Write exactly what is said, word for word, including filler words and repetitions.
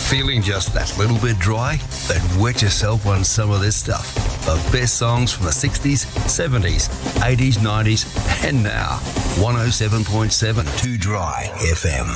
Feeling just that little bit dry? Then wet yourself on some of this stuff. The best songs from the sixties, seventies, eighties, nineties, and now. one oh seven point seven Too Dry F M.